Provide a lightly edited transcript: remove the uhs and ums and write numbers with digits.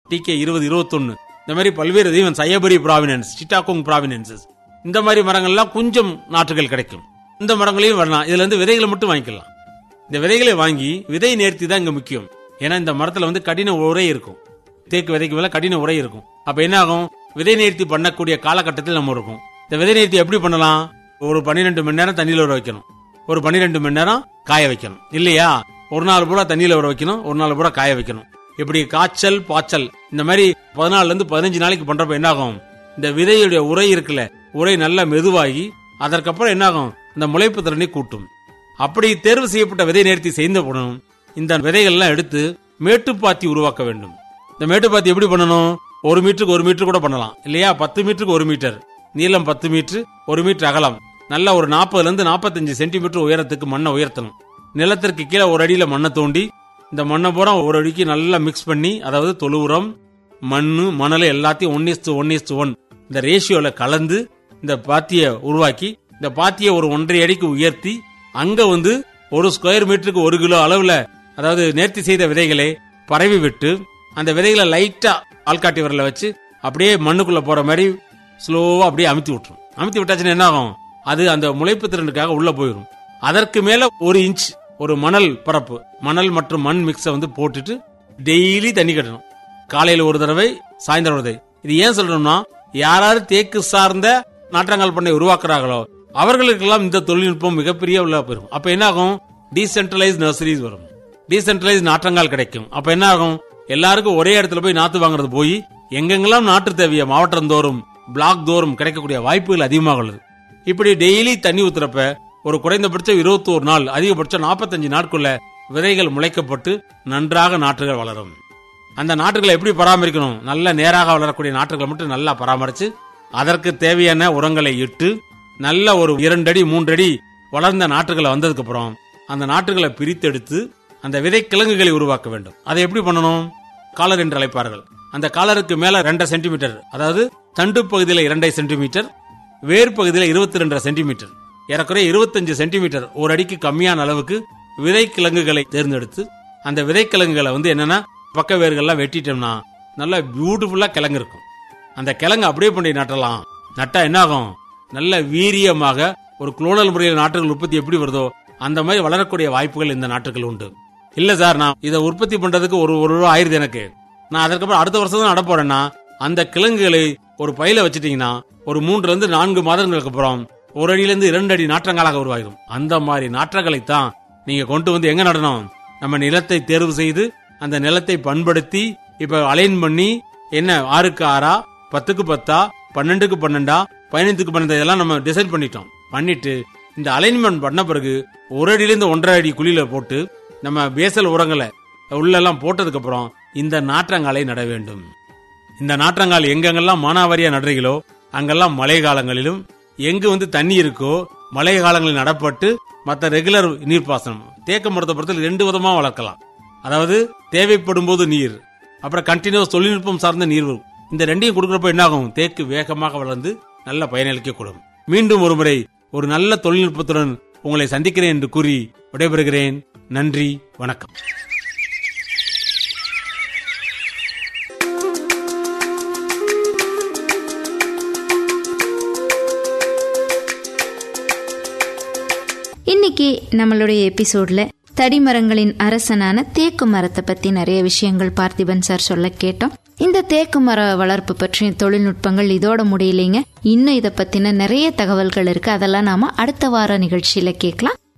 TK2021 இந்த மாதிரி பல்வேறு ஈவன் சையபரி ப்ராவினன்ஸ், சிட்டாகோங் ப்ராவினன்சஸ், இந்த மாதிரி மரங்கள்லாம் கொஞ்சம் நாற்றுகள் கிடைக்கும். இந்த மரங்களையும் வரலாம். இதுல இருந்து விதைகளை மட்டும் வாங்கிக்கலாம். இந்த விதைகளை வாங்கி விதை நேர்த்தி தான் இங்க முக்கியம். ஏன்னா இந்த மரத்துல கடின உரை இருக்கும். தேக்கு விதைக்கு மேல கடின உரை இருக்கும். அப்ப என்ன ஆகும், விதை நேர்த்தி பண்ணக்கூடிய காலகட்டத்தில் நம்ம இருக்கும். இந்த விதை நேர்த்தி எப்படி பண்ணலாம்? ஒரு 12 மணி நேரம் தண்ணியில ஊற வைக்கணும், ஒரு 12 மணி நேரம் காய வைக்கணும் இல்லையா? ஒரு நாள் பூரா தண்ணியில ஊற வைக்கணும், ஒரு நாள் பூரா காய வைக்கணும். இப்படி காய்ச்சல் பாய்ச்சல் இந்த மாதிரி 14 இருந்து 15 நாளைக்கு பண்றப்ப என்ன ஆகும், இந்த விதையுடைய உரை இருக்குல்ல, உரை நல்லா மெதுவாகி அதற்கப்புறம் என்ன ஆகும், இந்த முளைப்பு திறனை கூட்டும். அப்படி தேர்வு செய்யப்பட்ட விதை நேர்த்தி செய்த போடணும். இந்த விதைகள் எல்லாம் எடுத்து மேட்டுப்பாத்தி உருவாக்க வேண்டும். இந்த மேட்டுப்பாத்தி எப்படி பண்ணணும்? 1 மீட்டருக்கு 1 மீட்டர் கூட பண்ணலாம் இல்லையா? 10 மீட்டருக்கு 1 மீட்டர் நீளம், 10 மீட்டர் 1 மீட்டர் அகலம், நல்லா ஒரு 40 இருந்து 45 சென்டிமீட்டர் உயரத்துக்கு மண்ணை உயர்த்தணும். நிலத்திற்கு கீழே ஒரு அடியில மண்ணை தோண்டி இந்த மண்ணை பூரா ஒரு அடிக்கு நல்லா மிக்ஸ் பண்ணி, அதாவது தொழு உரம், மண்ணு, மணல் எல்லாத்தையும் 1:1 இந்த ரேஷியோல கலந்து இந்த பாத்தியை உருவாக்கி, இந்த பாத்தியை ஒரு 1.5 அடிக்கு உயர்த்தி அங்க ஒரு ஸ்கொயர் மீட்டருக்கு 1 கிலோ அளவுல, அதாவது நேர்த்தி செய்த விதைகளை பரவி விட்டு, அந்த விதைகளை லைட்டா ஆள்காட்டி விரல வச்சு அப்படியே மண்ணுக்குள்ள போற மாதிரி ஸ்லோவா அப்படியே அமுத்தி விட்டுரும். அமுத்தி விட்டாச்சுன்னா என்ன ஆகும், அது அந்த முளைப்பு திறனுக்காக உள்ள போயிடும். அதற்கு மேல 1 இன்ச் ஒரு மணல் பரப்பு, மணல் மற்றும் மண் மிக்ஸ போட்டுட்டு டெய்லி தண்ணி கட்டணும். காலையில ஒரு தடவை, சாயந்தரம் ஒரு தடவை. இது ஏன் சொல்றோம்னா, யாராவது தேக்கு சார்ந்த நாற்றங்கால் பண்ணை உருவாக்குறாங்களோ அவர்களுக்கெல்லாம் இந்த தொழில்நுட்பம் மிகப்பெரிய உள்ள போயிடும். அப்ப என்ன ஆகும், டீசென்ட்ரலைஸ் நர்சரிஸ் வரும், டீசென்ட்ரலைஸ் நாற்றங்கால் கிடைக்கும். அப்ப என்ன ஆகும், எல்லாருக்கும் ஒரே இடத்துல போய் நாத்து வாங்குறது போய் எங்கெங்கெல்லாம் நாட்டு தேவைய மாவட்டம் தோறும், பிளாக் தோறும் கிடைக்கக்கூடிய வாய்ப்புகள் அதிகமாக உள்ளது. இப்படி டெய்லி தண்ணி ஊத்துறப்ப ஒரு குறைந்தபட்சம் 21 நாள், அதிகபட்சம் 45 நாட்குள்ள விதைகள் முளைக்கப்பட்டு நன்றாக நாற்றுகள் வளரும். அந்த நாற்றுகளை எப்படி பராமரிக்கணும்? நல்ல நேராக வளரக்கூடிய நாற்றுகளை மட்டும் நல்லா பராமரிச்சு அதற்கு தேவையான உரங்களை இட்டு நல்ல ஒரு 2 அடி 3 அடி வளர்ந்த நாற்றுகளை வந்ததுக்கு அப்புறம் அந்த நாற்றுகளை பிரித்தெடுத்து அந்த விதை கிழங்குகளை உருவாக்க வேண்டும். அதை எப்படி பண்ணணும்? காலர் என்று அழைப்பார்கள். அந்த காலருக்கு மேல 2 சென்டிமீட்டர், அதாவது தண்டு பகுதியில் 2 சென்டிமீட்டர், வேர் பகுதியில் 22 சென்டிமீட்டர், ஏறக்குறைய 25 சென்டிமீட்டர், ஒரு அடிக்கு கம்மியான அளவுக்கு விதை கிழங்குகளை தேர்ந்தெடுத்து அந்த விதை கிழங்குகளை என்னன்னா பக்க வேர்கள்லாம் வெட்டிட்டோம்னா நல்ல பியூட்டிஃபுல்லா கிழங்கு இருக்கும். அந்த கிழங்கு அப்படியே பண்ணி நட்டலாம். நட்டா என்ன ஆகும், நல்ல வீரியமாக ஒரு குளோனல் முறையில் நாற்றுகள் உற்பத்தி எப்படி வருதோ அந்த மாதிரி வளரக்கூடிய வாய்ப்புகள் இந்த நாற்றுகள் உண்டு. இல்ல சார், நான் இதை உற்பத்தி பண்றதுக்கு ஒரு ரூபா ஆயிருது எனக்கு, நான் அதற்கப்புறம் அடுத்த வருஷம் தான் நடப்போறேன்னா அந்த கிழங்குகளை ஒரு பையில வச்சுட்டீங்கன்னா ஒரு 3 இருந்து 4 மாதங்களுக்கு அப்புறம் 1 அடியிலிருந்து 2 அடி நாற்றங்காலாக உருவாகிடும். அந்த மாதிரி நாற்றங்களைத்தான் நீங்க கொண்டு எங்க நடணும், நம்ம நிலத்தை தேர்வு செய்து அந்த நிலத்தை பண்படுத்தி இப்ப அலைன் பண்ணி, என்ன 6க்கு 6, 10க்கு 10, 12க்கு 12, 15க்கு 12 இதெல்லாம் நம்ம டிசைட் பண்ணிட்டு இந்த அலைன்மெண்ட் பண்ண பிறகு 1 அடியிலிருந்து 1.5 அடி குழியில போட்டு நம்ம பேசல் உரங்களை உள்ளெல்லாம் போட்டதுக்கு அப்புறம் இந்த நாற்றங்காலை நட வேண்டும். இந்த நாற்றங்கால் எங்கெங்கெல்லாம் மானாவாரியா நடுறீங்களோ அங்கெல்லாம் மழை காலங்களிலும், எங்கு தண்ணி இருக்கோ மழை காலங்களில் நடப்பட்டு மற்ற ரெகுலர் நீர்ப்பாசனம், தேக்க மரத்தை பொறுத்தவரை 2 விதமா வளர்க்கலாம். அதாவது தேவைப்படும் போது நீர், அப்புறம் கண்டினியூஸ் தொழில்நுட்பம் சார்ந்த நீர். இந்த 2ஐயும் கொடுக்கறப்ப என்ன ஆகும், தேக்கு வேகமாக வளர்ந்து நல்ல பயனளிக்க கூடும். மீண்டும் ஒரு முறை ஒரு நல்ல தொழில்நுட்பத்துடன் உங்களை சந்திக்கிறேன் என்று கூறி விடைபெறுகிறேன். நன்றி, வணக்கம். இன்னைக்கு நம்மளுடைய எபிசோட்ல தடிமரங்களின் அரசனான தேக்கு மரத்தை பத்தி நிறைய விஷயங்கள் பார்த்திபன் சார் சொல்ல கேட்டோம். இந்த தேக்கு மர வளர்ப்பு பற்றிய தொழில்நுட்பங்கள் இதோட முடியலைங்க. இன்னும் இதை பத்தின நிறைய தகவல்கள் இருக்கு. அதெல்லாம் நாம அடுத்த வார நிகழ்ச்சியில கேட்கலாம்.